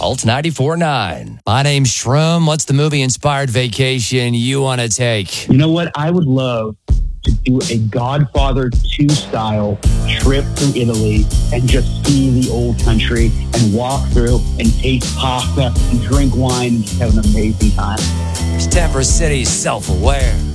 Alt 94.9. My name's Shroom. What's the movie-inspired vacation you want to take? You know what? I would love to do a Godfather 2 style trip through Italy and just see the old country and walk through and taste pasta and drink wine and just have an amazing time. Denver City's self-aware.